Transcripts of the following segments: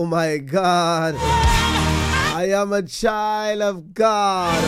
my God. I am a child of God.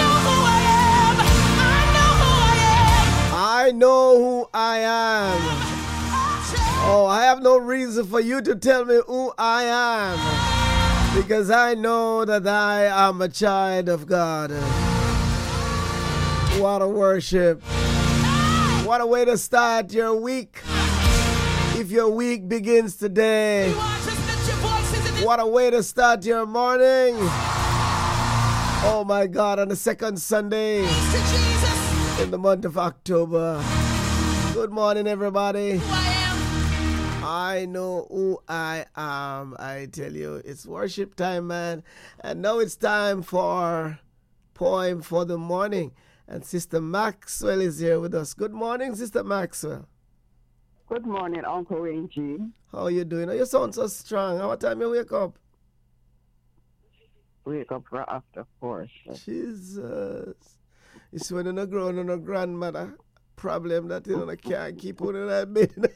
I know who I am. Oh, I have no reason for you to tell me who I am, because I know that I am a child of God. What a worship. What a way to start your week. If your week begins today, what a way to start your morning. Oh my God, on the second Sunday in the month of October. Good morning, everybody. I know who I am. I tell you, it's worship time, man. And now it's time for Poem for the Morning. And Sister Maxwell is here with us. Good morning, Sister Maxwell. Good morning, Uncle Angie. How are you doing? Oh, you sound so strong. What time you wake up? Wake up right after 4. Jesus. It's when you're grown and a grandmother. Problem that you can't keep on in that bed.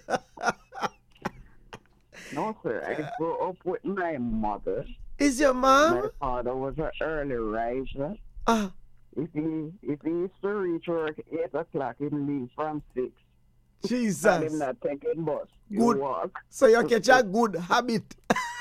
No, sir. I grew up with my mother. Is your mom? My father was an early riser. Ah. If he used to reach work 8 o'clock, he'd leave from 6. Jesus. And him not taking bus. Good. Walk. So you catch a good habit.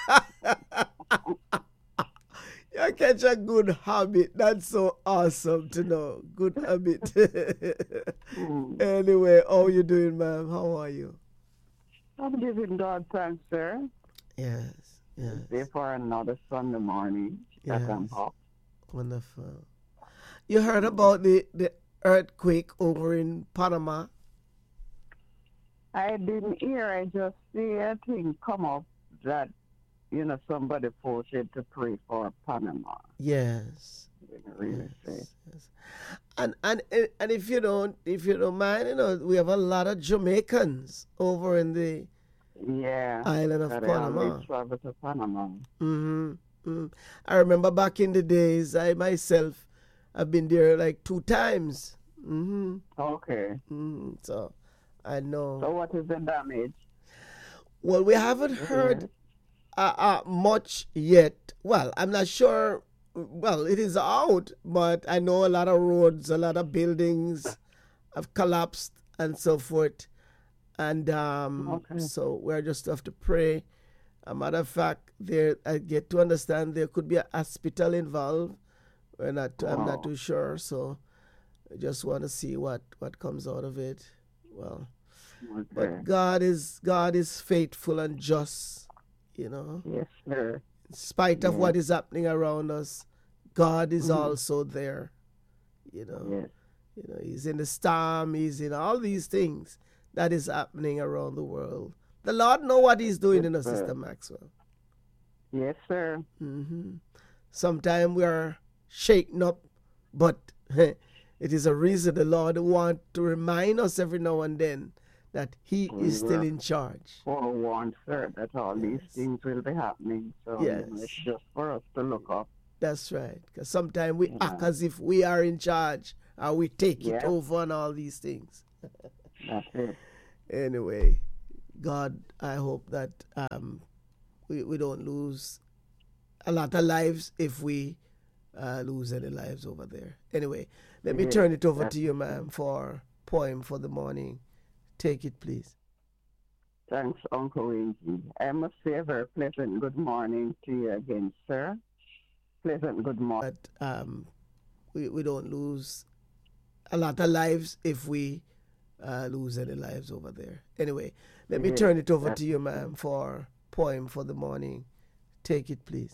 You catch a good habit. That's so awesome to know. Good habit. Anyway, how you doing, ma'am? How are you? I'm giving God thanks, sir. Yes. Stay for another Sunday morning. Yes. I'm up. Wonderful. You heard about the earthquake over in Panama? I didn't hear. I just see a thing come up that, somebody posted to pray for Panama. Yes. Really yes. And if you don't mind, we have a lot of Jamaicans over in the island of Panama. They travel to Panama. I remember back in the days, I myself have been there like 2 times. Okay. So I know. So what is the damage? Well, we haven't heard much yet. Well, I'm not sure. Well, it is out, but I know a lot of roads, a lot of buildings have collapsed and so forth. And so we're just have to pray. A matter of fact, I get to understand there could be a hospital involved. I'm not too sure. So I just want to see what comes out of it. Well, but God is faithful and just, Yes, sir. In spite of what is happening around us, God is also there. Yes. He's in the storm. He's in all these things that is happening around the world. The Lord knows what He's doing in us, Sister Maxwell. Yes, sir. Sometimes we are shaken up, but it is a reason the Lord wants to remind us every now and then that He is still in charge. Forewarned, sir, that all these things will be happening. So it's just for us to look up. That's right. Because sometimes we act as if we are in charge and we take it over and all these things. That's it. Anyway, God, I hope that we don't lose a lot of lives if we lose any lives over there. Anyway, let me turn it over to you, ma'am, for Poem for the Morning. Take it, please. Thanks, Uncle Angie. I must say a very pleasant good morning to you again, sir. Pleasant good morning. But we don't lose a lot of lives if we lose any lives over there. Anyway, let me turn it over to you, ma'am, for Poem for the Morning. Take it, please.